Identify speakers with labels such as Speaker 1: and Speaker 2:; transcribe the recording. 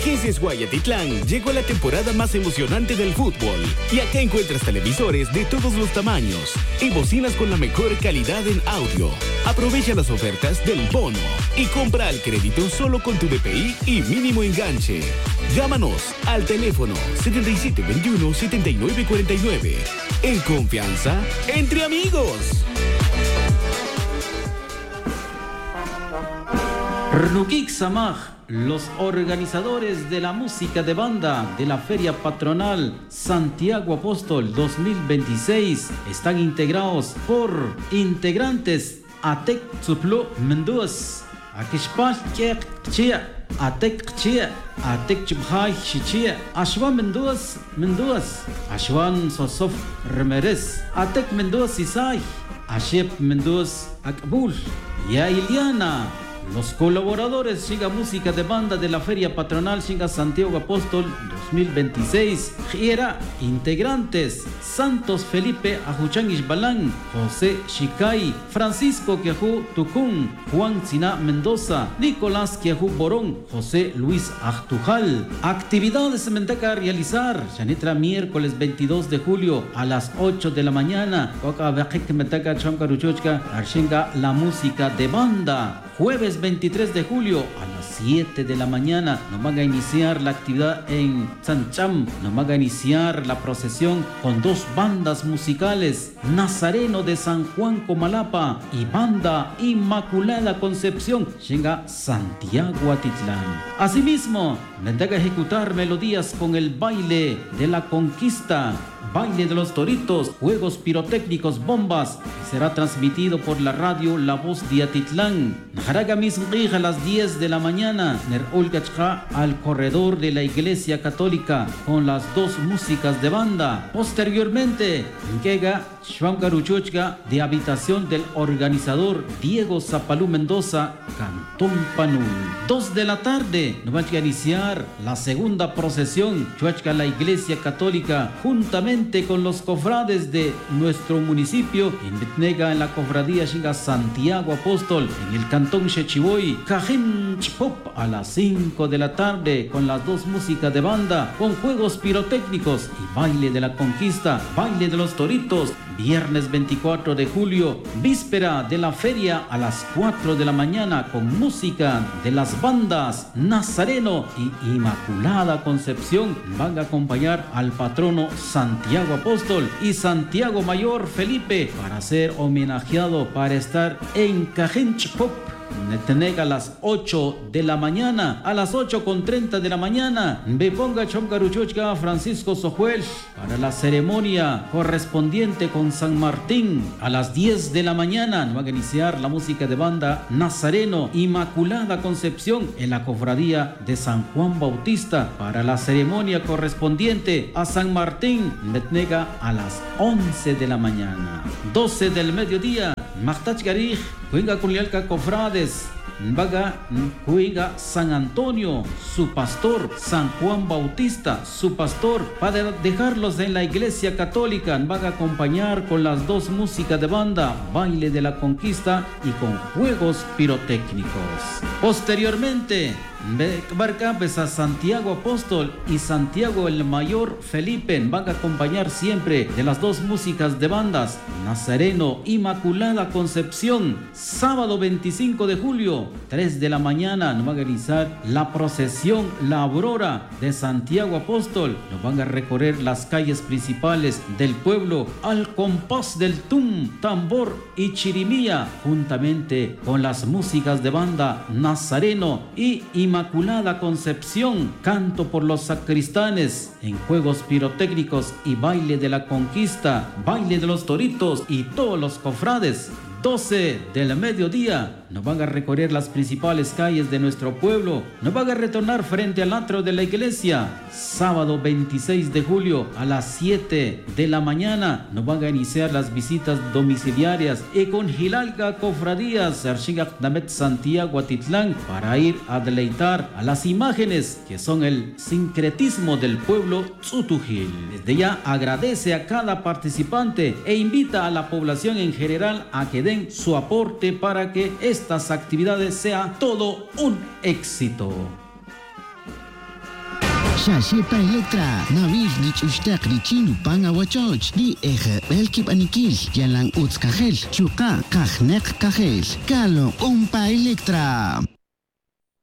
Speaker 1: Agencias Guayatitlán llegó la temporada más emocionante del fútbol. Y acá encuentras televisores de todos los tamaños y bocinas con la mejor calidad en audio. Aprovecha las ofertas del bono y compra al crédito solo con tu DPI y mínimo enganche. Llámanos al teléfono 7721-7949. En confianza, entre amigos.
Speaker 2: Rukik Samaj, los organizadores de la música de banda de la Feria Patronal Santiago Apóstol 2026 están integrados por integrantes Atek Tsuplo Mendoz, Akishpal Chia, Atek Chia, Atek Chubhai Chichia, Ashwan Mendoz, Ashwan Sosof Remeres, Atek Mendoz Isai, Ashep Mendoz Akbul, Ya Iliana. Los colaboradores Shinga Música de Banda de la Feria Patronal Shinga Santiago Apóstol 2026. Giera, integrantes Santos Felipe Ajuchangish Balán, José Shikai, Francisco Quiajú Tucún, Juan Sina Mendoza, Nicolás Quiajú Borón, José Luis Achtujal. Actividades se menteca a realizar. Yanitra miércoles 22 de julio a las 8 de la mañana. Coca Bajik Menteca Chamcaruchochka, Arshinga la música de banda. Jueves 23 de julio a las 7 de la mañana nos van a iniciar la actividad en Sancham. Nos van a iniciar la procesión con dos bandas musicales, Nazareno de San Juan Comalapa y Banda Inmaculada Concepción, llega Santiago Atitlán. Asimismo, vendrá a ejecutar melodías con el baile de la conquista, baile de los toritos, juegos pirotécnicos, bombas, que será transmitido por la radio La Voz de Atitlán. Najaraga mismrija a las 10 de la mañana, Nerolgachja al corredor de la Iglesia Católica con las dos músicas de banda. Posteriormente, llega Shwangaruchochga de habitación del organizador Diego Zapalú Mendoza, Cantón Panul. 2 de la tarde, nos va a iniciar la segunda procesión, Chuachca la Iglesia Católica, juntamente con los cofrades de nuestro municipio, en Betnega, en la cofradía Shinga Santiago Apóstol, en el Cantón Chechiboy, Cajim Chipop, a las 5 de la tarde, con las dos músicas de banda, con juegos pirotécnicos y baile de la conquista, baile de los toritos. Viernes 24 de julio, víspera de la feria a las 4 de la mañana con música de las bandas Nazareno y Inmaculada Concepción. Van a acompañar al patrono Santiago Apóstol y Santiago Mayor Felipe para ser homenajeado para estar en Cajinchpop. Netenega a las 8 de la mañana, a las 8:30 de la mañana, Beponga Chomcaruchochka Francisco Sojuel para la ceremonia correspondiente con San Martín. A las 10 de la mañana va a iniciar la música de banda Nazareno Inmaculada Concepción en la cofradía de San Juan Bautista para la ceremonia correspondiente a San Martín. Netenega a las 11 de la mañana. 12 del mediodía, Machtach Garij, Cuenga Culialca Cofrades, Vaga Cuenga San Antonio, su pastor, San Juan Bautista, su pastor, para dejarlos en la Iglesia Católica. Vaga acompañar con las dos músicas de banda, baile de la conquista y con juegos pirotécnicos. Posteriormente, Barcapes a Santiago Apóstol y Santiago el Mayor Felipe van a acompañar siempre de las dos músicas de bandas Nazareno Inmaculada Concepción. Sábado 25 de julio, 3 de la mañana, nos va a realizar la procesión La Aurora de Santiago Apóstol. Nos van a recorrer las calles principales del pueblo al compás del tum, tambor y chirimía, juntamente con las músicas de banda Nazareno y Inmaculada Concepción, canto por los sacristanes, en juegos pirotécnicos y baile de la conquista, baile de los toritos y todos los cofrades. 12 del mediodía, nos van a recorrer las principales calles de nuestro pueblo. Nos van a retornar frente al atrio de la iglesia. Sábado 26 de julio a las 7 de la mañana, nos van a iniciar las visitas domiciliarias y con Gilalga Cofradías, Arshigak Namet Santiago Atitlán, para ir a deleitar a las imágenes que son el sincretismo del pueblo Tzutujil. Desde ya agradece a cada participante e invita a la población en general a que den su aporte para que estas actividades sea todo un éxito.
Speaker 3: Shashepa Electra, Navir Dichustak Richinu Panga Wachoch, Di Eje Belkip Anikil, Yalang Utskajel, Chuka, Kajnek Kajel, Kalo Umpa Electra.